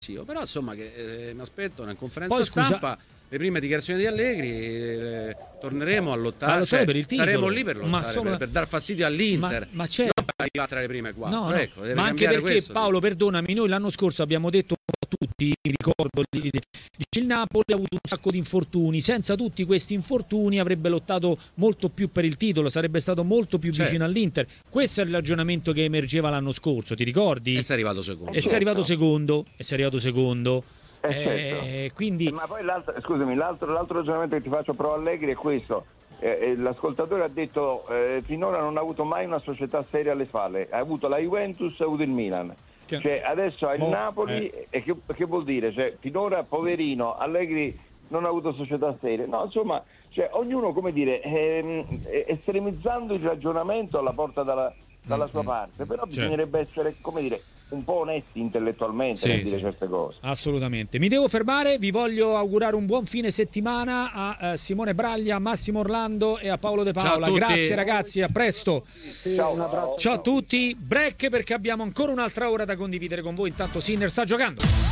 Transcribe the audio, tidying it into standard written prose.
Però insomma che mi aspetto una conferenza Poi, stampa, le prime dichiarazioni di Allegri, torneremo a lottare, per il titolo. Saremo lì per lottare, per dar fastidio all'Inter, ma certo. non per arrivare tra le prime quattro. No. Ecco, deve ma anche cambiare perché questo, Paolo, perdonami, noi l'anno scorso abbiamo detto a tutti, mi ricordo, il Napoli ha avuto un sacco di infortuni, senza tutti questi infortuni avrebbe lottato molto più per il titolo, sarebbe stato molto più vicino all'Inter. Questo è il ragionamento che emergeva l'anno scorso, ti ricordi? E sei arrivato secondo. E sei arrivato secondo. Quindi... Ma poi l'altro ragionamento che ti faccio pro Allegri è questo. L'ascoltatore ha detto finora non ha avuto mai una società seria alle spalle, ha avuto la Juventus e ha avuto il Milan, cioè adesso ha il Napoli e che vuol dire? Cioè, finora poverino Allegri non ha avuto società serie, no, insomma, cioè, ognuno, come dire, estremizzando il ragionamento alla porta dalla sua parte, però bisognerebbe essere, come dire, un po' onesti intellettualmente per dire certe cose. Assolutamente. Mi devo fermare, vi voglio augurare un buon fine settimana a Simone Braglia, a Massimo Orlando e a Paolo De Paola. Grazie ragazzi, a presto. Ciao a tutti. Break perché abbiamo ancora un'altra ora da condividere con voi. Intanto Sinner sta giocando.